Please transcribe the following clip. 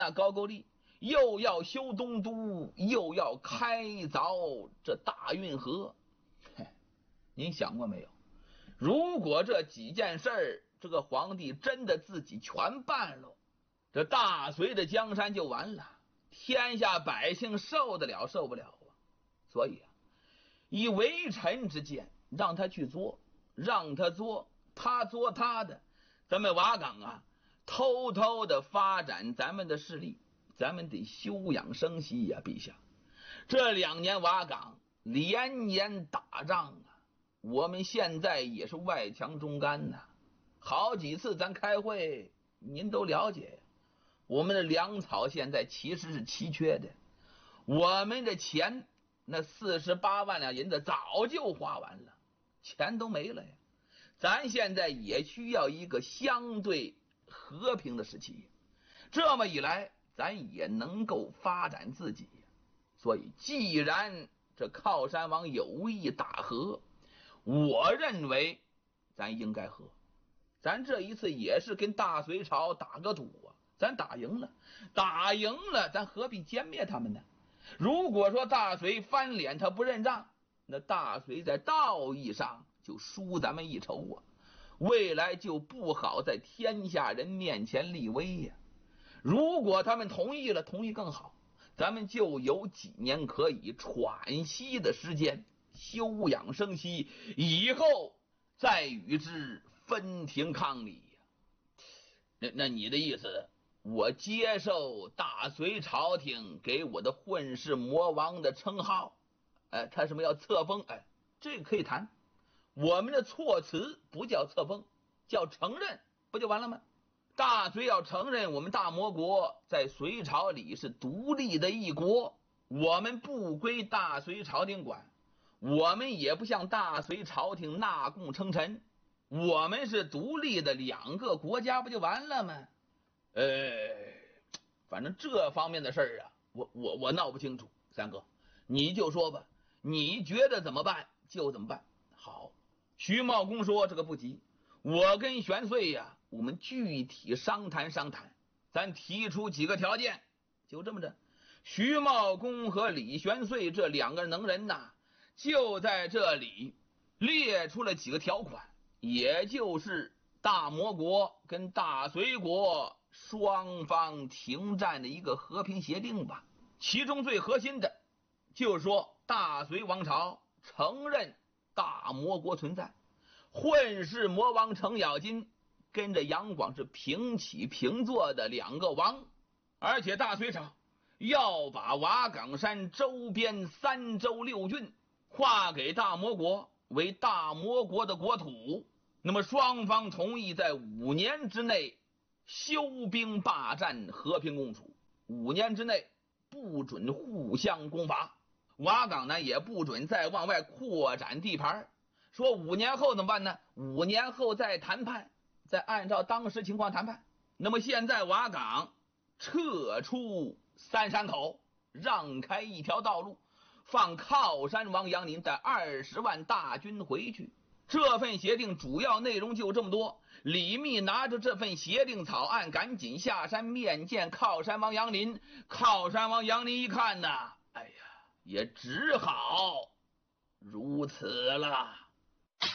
那高句丽，又要修东都，又要开凿这大运河。您想过没有？如果这几件事儿，这个皇帝真的自己全办了，这大隋的江山就完了，天下百姓受得了受不了啊！所以啊，以为臣之见，让他去作，让他作，他作他的，咱们瓦岗啊，偷偷的发展咱们的势力，咱们得休养生息呀，陛下。这2年瓦岗连年打仗啊，我们现在也是外强中干呐，好几次咱开会，您都了解，我们的粮草现在其实是奇缺的，我们的钱那48万两银子早就花完了，钱都没了呀。咱现在也需要一个相对和平的时期，这么一来，咱也能够发展自己。所以，既然这靠山王有意打和，我认为咱应该和。咱这一次也是跟大隋朝打个赌啊，咱打赢了，咱何必歼灭他们呢？如果说大隋翻脸他不认账，那大隋在道义上就输咱们一筹啊，未来就不好在天下人面前立威呀。如果他们同意了，同意更好，咱们就有几年可以喘息的时间，休养生息，以后再与之分庭抗礼呀。那你的意思，我接受大隋朝廷给我的混世魔王的称号，他什么要册封，这个可以谈。我们的措辞不叫册封，叫承认，不就完了吗？大隋要承认我们大魔国在隋朝里是独立的一国，我们不归大隋朝廷管，我们也不向大隋朝廷纳贡称臣，我们是独立的2个国家，不就完了吗？反正这方面的事儿啊，我闹不清楚。三哥，你就说吧，你觉得怎么办就怎么办。好，徐茂公说这个不急，我跟玄遂呀，我们具体商谈商谈，咱提出几个条件，就这么着。徐茂公和李玄遂这2个能人呐，就在这里列出了几个条款，也就是大魔国跟大隋国双方停战的一个和平协定吧。其中最核心的就是说，大隋王朝承认大魔国存在，混世魔王程咬金跟着杨广是平起平坐的2个王，而且大隋朝要把瓦岗山周边3州6郡划给大魔国为大魔国的国土。那么双方同意在5年之内休兵罢战，和平共处，5年之内不准互相攻伐，瓦岗呢也不准再往外扩展地盘。说5年后怎么办呢？5年后再谈判，再按照当时情况谈判。那么现在瓦岗撤出3山口，让开一条道路，放靠山王杨林带20万大军回去。这份协定主要内容就这么多。李密拿着这份协定草案赶紧下山面见靠山王杨林。靠山王杨林一看呐，哎呀，也只好如此了。